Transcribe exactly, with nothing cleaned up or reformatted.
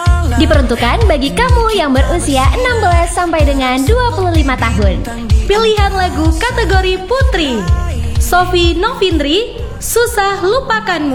Diperuntukkan bagi kamu yang berusia enam belas sampai dengan dua puluh lima tahun. Pilihan lagu kategori putri: Sofi Novindri, Susah Lupakanmu.